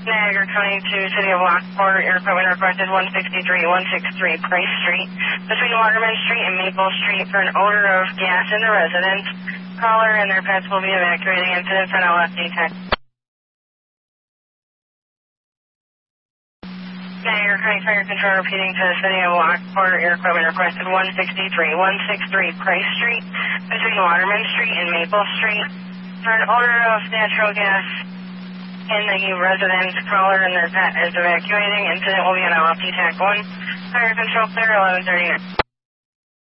Niagara County to City of Lockport, your equipment requested 163 Price Street, between Waterman Street and Maple Street for an odor of gas in the residence. Caller and their pets will be evacuating. Incidents on LFD tech. Niagara County Fire Control repeating to the City of Lockport, your equipment requested 163 Price Street, between Waterman Street and Maple Street for an odor of natural gas in the residence. Caller and their pet is evacuating. Incident will be on LFD TAC 1. Fire Control clear, 1139.